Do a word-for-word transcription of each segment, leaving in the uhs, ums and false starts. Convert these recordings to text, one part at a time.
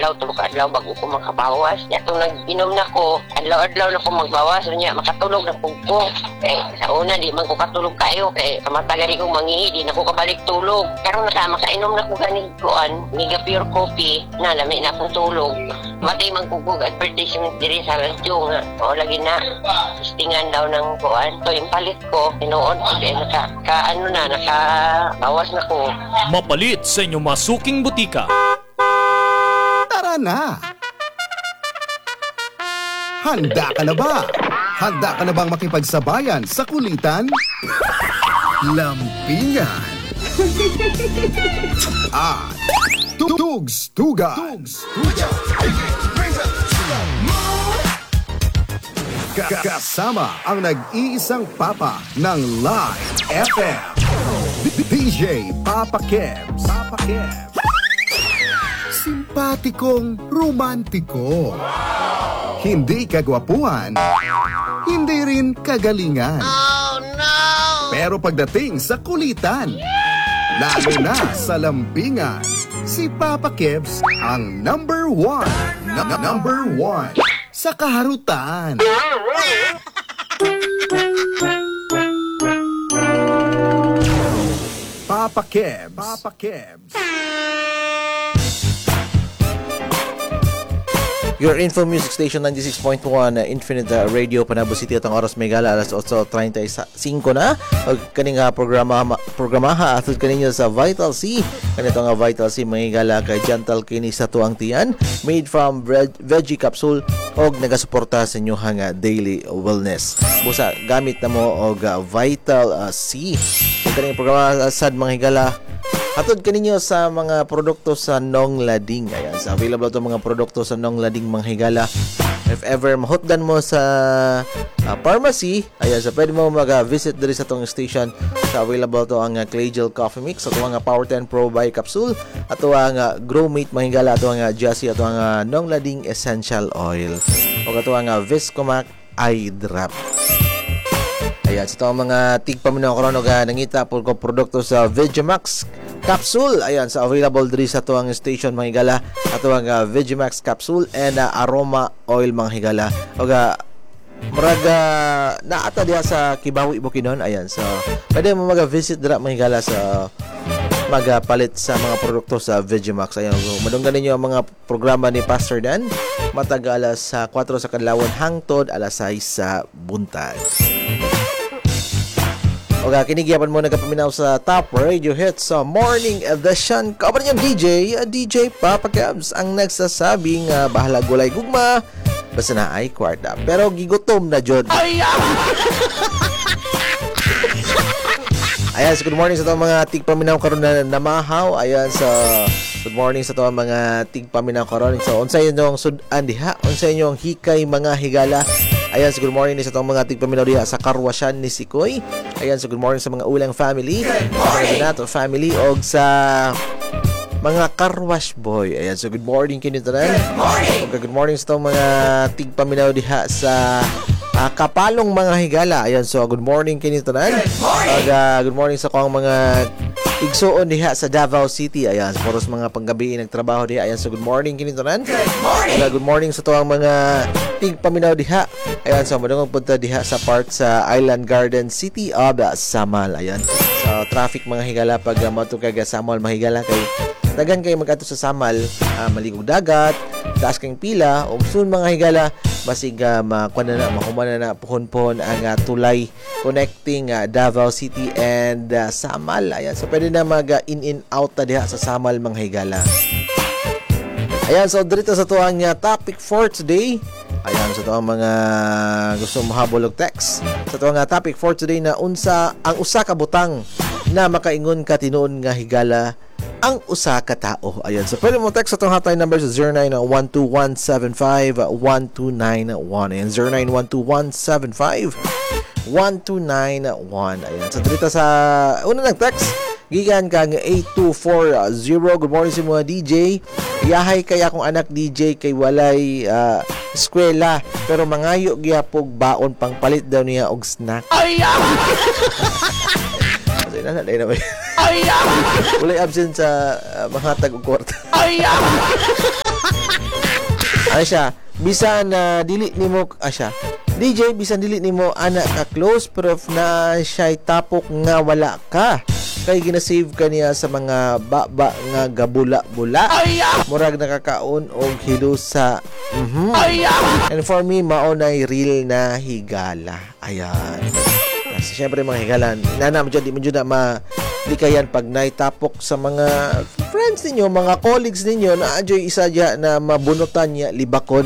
adlaw tulo ka adlaw bago ko makabawas. Ya tong nag-inom na ko, adlaw-adlaw na ko magbawas unya makatulog na pug ko. Eh sa una di man ko katulog kayo kay kamatagari ko mangihi di na ko kabalik tulog. Karon na makainom na ko ganig kuan, niga pure coffee na lami na akong tulog. Matay man ko kog advertisement diri sa radyo nga o lagi na istingan daw ng kuan. So yung palit ko tinuod ko kay naka ka ano na naka bawas na ko. Mapalit sa inyong masuking butika. Tara na! Handa ka na ba? Handa ka na bang makipagsabayan sa kulitan? Lampingan! At Tugs Tugan! Kasama ang nag-iisang papa ng Live F M, D J Papa Kebs. Papa Kebs. Simpatikong romantiko. Hindi kagwapuhan, hindi rin kagalingan. Oh no! Pero pagdating sa kulitan, lalo na sa lampingan, si Papa Kebs ang number one. Na- number one sa kaharutan. Papa Kebs. Papa Kebs. Your Info Music Station ninety-six point one uh, Infinite uh, Radio Panabo City at ang oras may gala alas eight thirty-five na og kaning uh, programa programaha atud kaninyo sa Vital C kanito nga Vital C may gala kay Gentle kini sa tuang tiyan made from veg- veggie capsule og nagasuporta sa inyo nga daily wellness busa gamit na mo og uh, Vital uh, C kaning programa sad mga higala hatod kaninyo sa mga produkto sa Nong Lading. Ayan, sa available to mga produkto sa Nong Lading mga higala. If ever mahutdan mo sa uh, pharmacy, ayan, sa pwede mo mag-visit diri sa tong station. Sa available to ang uh, Clay Gel Coffee Mix, ato ang uh, Power ten Pro by Capsule, ato ang uh, Grow Mate mga higala, ato ang uh, Jassy, ato ang uh, Nong Lading Essential Oil. O ato ang uh, Viscomac Eye Drop. Ayan, sa itong mga tigpaminaw karon og nangita po ko produkto sa Vegemax Capsule. Ayan, sa available diri sa tuang station mga higala. Ato ang uh, Vegemax Capsule and uh, Aroma Oil mga higala. Og uh, maraga naata diha sa Kibawi Bukidnon. Ayan, so pwede mo mag-visit dira mga higala sa magapalit sa mga produkto sa Vegemax. Ayan, so, madunggan ninyo ang mga programa ni Pastor Dan matag alas uh, four sa kadlawon hangtod alas six sa buntag. Okay, kinigiyapan mo nagkapaminaw sa Top Radio Hits sa Morning Edition. Kapan niyang D J, uh, D J Papa Kebs ang nagsasabing uh, bahala gulay gugma basta na ay kwarta. Pero gigutom na jud. Ayan, so good morning sa itong mga tigpaminaw karon na namahaw. Ayan, so good morning sa itong mga tigpaminaw karon. So unsay inyong sudan diha? Unsay inyong hikay mga higala? Ayan, so good morning sa itong mga tigpaminaw diha sa Karwasyan ni Sikoy. Ayan, so good morning sa mga ulang family, mga Donato family, og sa mga Karwash boy. Ayan, so good morning kinito na. Good morning! Okay, good morning sa itong mga tigpaminaw diha sa uh, Kapalong mga higala. Ayan, so good morning kinito na. Og uh, good morning sa kong mga igsuon diha sa Davao City. Ayan, so poros mga panggabi nagtrabaho diha. Ayan, so good morning kinito na. Good morning! Okay, good morning sa tuwang mga tigpaminaw diha. Ayan, so madungog punta diha sa part sa Island Garden City of Samal. Ayan, so traffic mga higala pag uh, matugag Samal mga higala kay dagan kayo mag-ato sa Samal, uh, maligog dagat, taas kang pila, o soon mga higala, basig uh, makuha na na, makuha na na, puhon-puhon ang uh, tulay connecting uh, Davao City and uh, Samal. Ayan, so pwede na mag-in-in-out uh, na diha sa Samal mga higala. Ayan, so dito sa tuwang uh, topic for today. Ayan, sa tuwang mga gusto mahabol og text. Sa tuwang uh, topic for today na unsa ang usa ka butang na makaingon ka tinuod nga higala ang usa ka tao. Ayan, so pwede mo text sa itong hotline number sa zero nine one two one seven five one two nine one. Ayan, zero nine one two one seven five one two nine one. Ayan, so dito sa una ng text gikan kang eight two four zero. Good morning sa mga D J. Yahay kay akong anak D J kay walay uh, eskwela pero mangayo gyapog baon pang palit daw niya og snack. Ay! Kasi na na na ba? Ay! Walay absent sa uh, mga tag og kwarta. Ay! Ano siya? Bisan na dili nimo ah siya. D J bisan dili nimo anak ka close proof na siya'y tapok nga wala ka. Kay ginasave ka niya sa mga baba nga gabula-bula. Murag nakakaon og hilusa. Mhm. And for me mao nay real na higala. Ayan. Kasi syempre mga higalan, inana mo dyan, di mo dyan na ma di kayan pag naitapok sa mga friends ninyo, mga colleagues ninyo na adyo'y isa dyan na mabunutan niya libakon.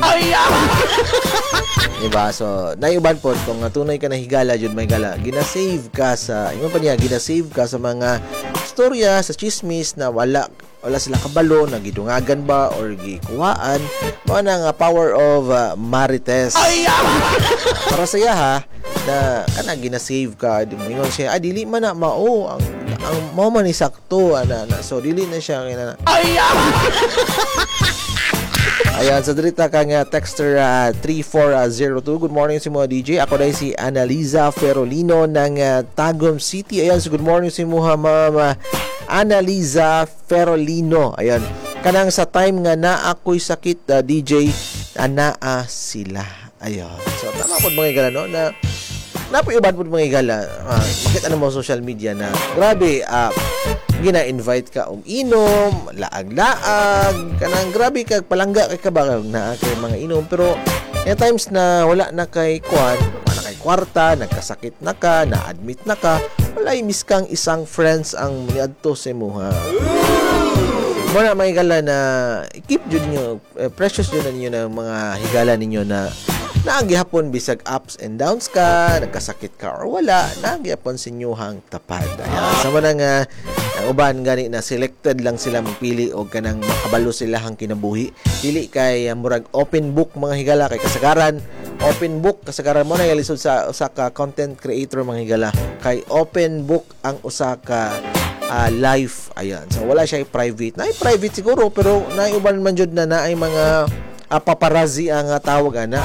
Diba? So, naiuban po, kung tunay ka na higala dyan, may higala, ginasave ka sa, yung pa niya, ginasave ka sa mga storya, sa chismis na wala, wala sila kabalo, nagidungagan ba, or gikuhaan, mga na nga power of uh, marites. Para saya ha, na kana ginasave ka, mingon siya, ah, dili man na mao, ang, ang mao man ni sakto, ana, na, so, dili na siya, na, ayan, sa drita ka nga texter uh, three four zero two. Good morning si mga D J. Ako dahil si Analiza Ferolino ng uh, Tagum City. Ayan, so good morning si mga mama Analiza Ferolino. Ayan, kanang sa time nga na ako'y sakit uh, D J, anaa sila. Ayan, so tama po mga igala, no? Na napaiuban po mga igala. Uh, Ikit ano mo social media na grabe, ah, uh, gina-invite ka og inom, laag-laag, kanang grabe kag palangga kay kabag na kay mga inom, pero may times na wala na kay kwan, wala na kay kwarta, nagkasakit na ka, na-admit na ka, wala miss kang isang friends ang niadto sa imuha. Muna mga higala na keep jud nyo, eh, precious jud ninyo ng mga higala ninyo na naagihapon bisag ups and downs ka, nagkasakit ka or wala, naagihapon sa inyuhang tapad. Ayan, sama na nga ang uban gani na selected lang sila magpili o kanang makabalo sila hang kinabuhi. Dili kay uh, murag open book mga higala, kay kasagaran open book kasagaran mo na yalisod sa usa ka content creator mga higala, kay open book ang usa ka uh, life. Ayan, so wala siya private. Naay private siguro, pero naay uban man jud na naay mga uh, paparazzi ang uh, tawag ana.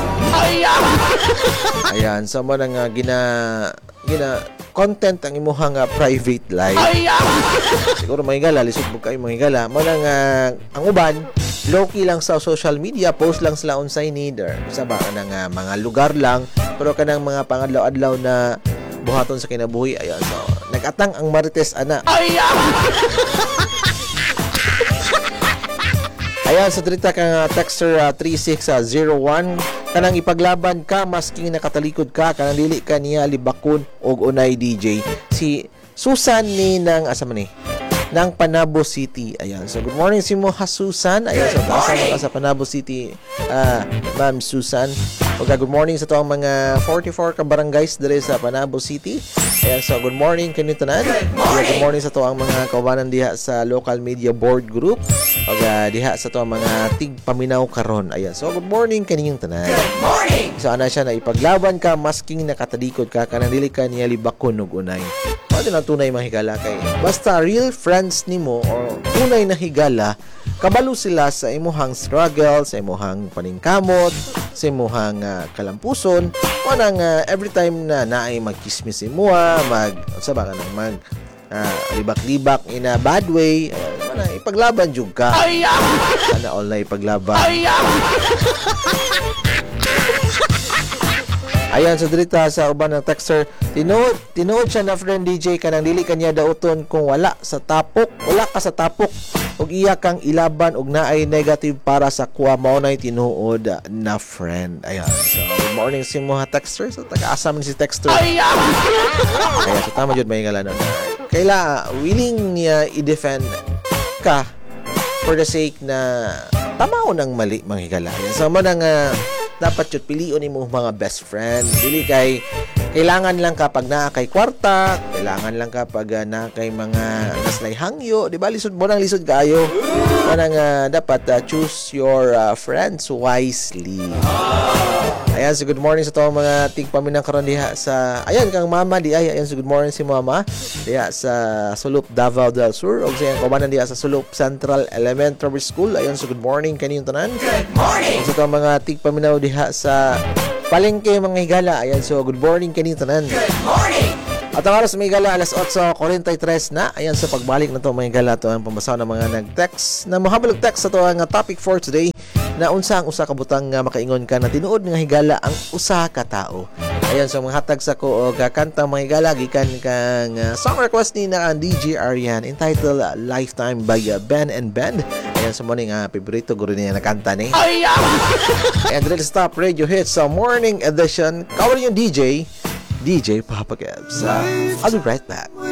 Ayan, so mo nang uh, gina gina content ang imuhang uh, private life. Siguro mga higala, lisod mo kayo mga higala, mo nang uh, ang uban low-key lang sa social media, post lang sila on need or sa ba kanang uh, mga lugar lang, pero kanang mga pangadlaw-adlaw na buhaton sa kinabuhi. Ayan, so nag-atang ang marites ana. Ayan, sa drita kang uh, texter uh, three six zero one, kanang ipaglaban ka masking nakatalikod ka, kanang dili ka niya libakon og unay D J. Si Susan ni ng asa man ni ng Panabo City. Ayan, so good morning si mo ha Susan. Ayan, so kasama ka sa Panabo City, uh, Ma'am Susan. Okay, good morning sa tuwang mga forty-four ka barangays dere sa Panabo City. Ayan, so good morning kanito tanan. Ayan, good morning sa tuwang mga kaubanan diha sa local media board group. Okay, diha sa tuwang mga tig paminaw karon. Ayan, so good morning kaninyong tanan. Good morning. So ana siya na ipaglaban ka masking nakatalikod ka, kanang dili ka niya libakon og unay. Ano na tunay mga higala, kay basta real friends nimo or tunay na higala, kabalo sila sa imuhang struggle, sa imuhang paningkamot, sa imuhang uh, kalampuson, o nang uh, every time na naay magkismis imuha, mag sa baka nang mag uh, libak-libak in a bad way, uh, na ipaglaban jud ka. Sana all na ipaglaban. Ayan, sa drita sa uban ng texter, tinuod, tinuod siya na friend D J kanang dili kanya dauton kung wala sa tapok, wala ka sa tapok ug iya kang ilaban ug naay negative para sa kuha, mao nay tinuod na friend. Ayan, so good morning si mo ha texter, so taga-asa man si texter. Ayan, so tama jud may ngalan na kaila willing niya i-defend ka for the sake na tamaon ang mali mga higala. Ayan, so man ang uh, dapat yun piliun mo mga best friend. Dili kay kailangan lang kapag na kay kwarta, kailangan lang kapag uh, na kay mga naslay hangyo, di ba? Lisod mo nang lisod kayo. Manang uh, dapat uh, choose your uh, friends wisely. Ayan, so good morning sa tawang mga tigpaminang karon diha sa, ayan kang mama di ay, ayan, so good morning si mama diha sa Sulup, Davao del Sur, o sa kumanan diha sa Sulup Central Elementary School. Ayan, so good morning kaniyong tanan. Good morning sa tawang mga tigpaminaw diha sa Palengke mga higala. Ayan, so good morning kaniyong tanan. Good morning. At ang oras mga higala, alas eight forty-three na. Ayan, sa pagbalik na to mga higala, to ang pambasaw ng mga nag-text na mahabalog text sa to ang topic for today. na unsa ang usa ka butang nga makaingon ka na tinuod nga higala ang usa ka tao. Ayan, so mga hatag sa ko og kantang mga higala gikan kang uh, song request ni na ang D J Arian entitled uh, Lifetime by uh, Ben and Ben. Ayan, so morning uh, favorito guro niya na kanta ni. And let's stop Radio Hits sa morning edition. Kawan yung D J D J Papa Kebs. Uh, I'll be right back.